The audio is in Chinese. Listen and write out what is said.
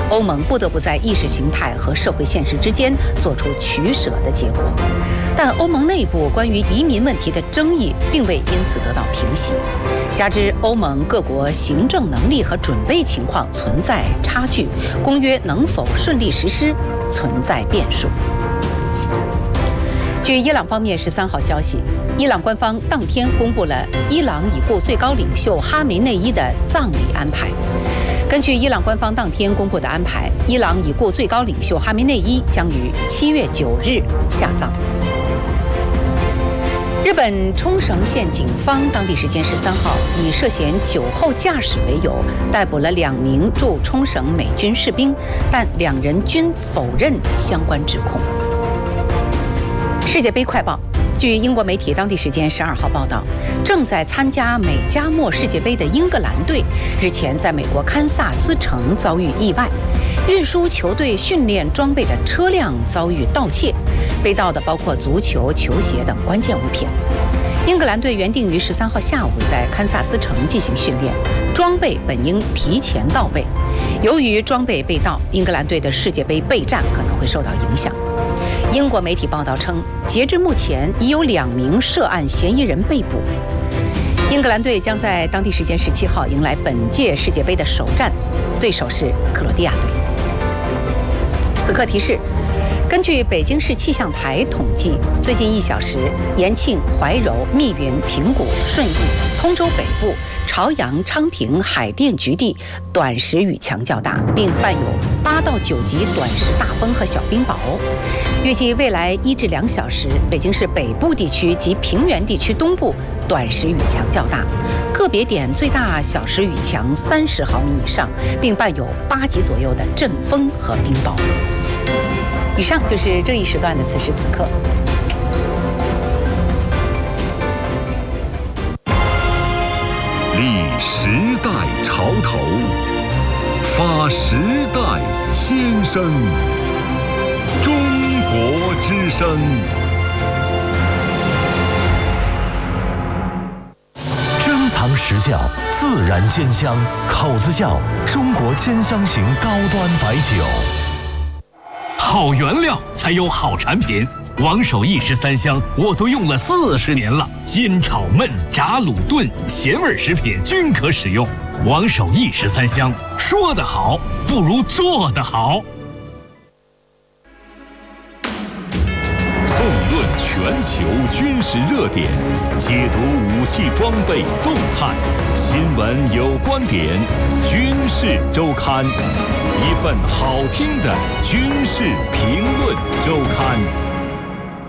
欧盟不得不在意识形态和社会现实之间做出取舍的结果。但欧盟内部关于移民问题的争议并未因此得到平息，加之欧盟各国行政能力和准备情况存在差距，公约能否顺利实施存在变数。据伊朗方面13号消息，伊朗官方当天公布了伊朗已故最高领袖哈梅内伊的葬礼安排。根据伊朗官方当天公布的安排，伊朗已故最高领袖哈梅内伊将于7月9日下葬。日本冲绳县警方当地时间13号以涉嫌酒后驾驶为由，逮捕了2名驻冲绳美军士兵，但2人均否认相关指控。世界杯快报，据英国媒体当地时间12号报道，正在参加美加墨世界杯的英格兰队日前在美国堪萨斯城遭遇意外，运输球队训练装备的车辆遭遇盗窃，被盗的包括足球、球鞋等关键物品。英格兰队原定于13号下午在堪萨斯城进行训练，装备本应提前到位。由于装备被盗，英格兰队的世界杯备战可能会受到影响。英国媒体报道称，截至目前已有2名涉案嫌疑人被捕。英格兰队将在当地时间17号迎来本届世界杯的首战，对手是克罗地亚队。此刻提示，根据北京市气象台统计，最近1小时，延庆、怀柔、密云、平谷、顺义、通州北部、朝阳、昌平、海淀局地短时雨强较大，并伴有8到9级短时大风和小冰雹。预计未来1至2小时，北京市北部地区及平原地区东部短时雨强较大，个别点最大小时雨强30毫米以上，并伴有8级左右的阵风和冰雹。以上就是这一时段的此时此刻。 立时代潮头，发时代先声。中国之声。 珍藏实窖，自然鲜香，口子窖中国兼香型高端白酒。 好原料才有好产品，王守义13香我都用了40年了，煎炒焖炸卤炖咸味食品均可使用。王守义13香，说得好不如做得好。 纵论全球军事热点，解读武器装备动态，新闻有观点，军事周刊，一份好听的军事评论周